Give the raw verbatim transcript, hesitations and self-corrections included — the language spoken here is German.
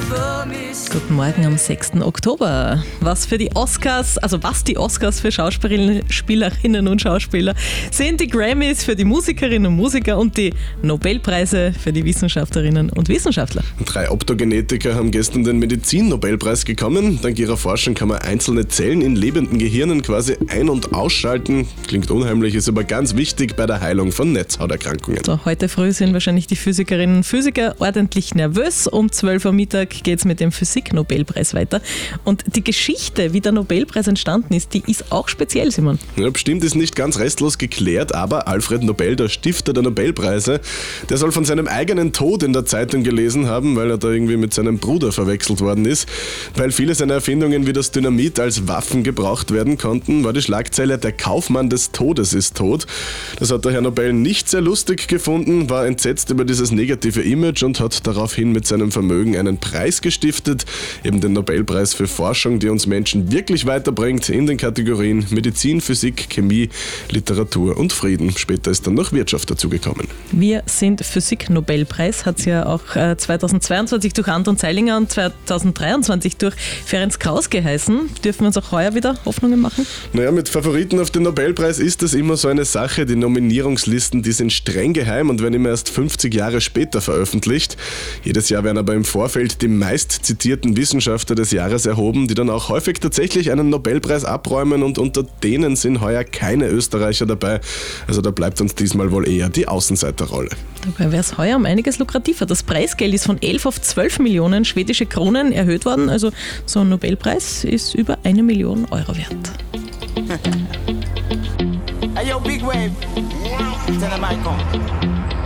Guten Morgen am sechsten Oktober. Was für die Oscars, also was die Oscars für Schauspielerinnen Spielerinnen und Schauspieler sind, die Grammys für die Musikerinnen und Musiker und die Nobelpreise für die Wissenschaftlerinnen und Wissenschaftler. Drei Optogenetiker haben gestern den Medizin-Nobelpreis bekommen. Dank ihrer Forschung kann man einzelne Zellen in lebenden Gehirnen quasi ein- und ausschalten. Klingt unheimlich, ist aber ganz wichtig bei der Heilung von Netzhauterkrankungen. So, heute früh sind wahrscheinlich die Physikerinnen und Physiker ordentlich nervös. Um zwölf Uhr Mittag geht es mit dem Physik-Nobelpreis weiter. Und die Geschichte, wie der Nobelpreis entstanden ist, die ist auch speziell, Simon. Ja, bestimmt ist nicht ganz restlos geklärt, aber Alfred Nobel, der Stifter der Nobelpreise, der soll von seinem eigenen Tod in der Zeitung gelesen haben, weil er da irgendwie mit seinem Bruder verwechselt worden ist. Weil viele seiner Erfindungen wie das Dynamit als Waffen gebraucht werden konnten, war die Schlagzeile "Der Kaufmann des Todes ist tot". Das hat der Herr Nobel nicht sehr lustig gefunden, war entsetzt über dieses negative Image und hat daraufhin mit seinem Vermögen einen Preis gestiftet, eben den Nobelpreis für Forschung, die uns Menschen wirklich weiterbringt, in den Kategorien Medizin, Physik, Chemie, Literatur und Frieden. Später ist dann noch Wirtschaft dazugekommen. Wir sind Physik-Nobelpreis, hat es ja auch äh, zweitausendzweiundzwanzig durch Anton Zeilinger und zweitausenddreiundzwanzig durch Ferenc Krauss geheißen. Dürfen wir uns auch heuer wieder Hoffnungen machen? Naja, mit Favoriten auf den Nobelpreis ist das immer so eine Sache. Die Nominierungslisten, die sind streng geheim und werden immer erst fünfzig Jahre später veröffentlicht. Jedes Jahr werden aber im Vorfeld die meist zitierten Wissenschaftler des Jahres erhoben, die dann auch häufig tatsächlich einen Nobelpreis abräumen, und unter denen sind heuer keine Österreicher dabei. Also da bleibt uns diesmal wohl eher die Außenseiterrolle. Dabei wäre es heuer um einiges lukrativer. Das Preisgeld ist von elf auf zwölf Millionen schwedische Kronen erhöht worden. Also so ein Nobelpreis ist über eine Million Euro wert. Hey yo, big wave. Tell them I come.